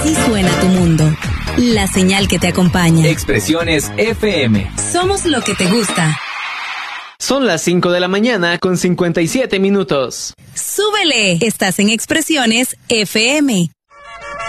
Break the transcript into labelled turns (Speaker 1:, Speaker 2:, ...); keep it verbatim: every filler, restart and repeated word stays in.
Speaker 1: Así suena tu mundo. La señal que te acompaña.
Speaker 2: Expresiones F M.
Speaker 1: Somos lo que te gusta.
Speaker 3: Son las cinco de la mañana con cincuenta y siete minutos.
Speaker 1: ¡Súbele! Estás en Expresiones F M.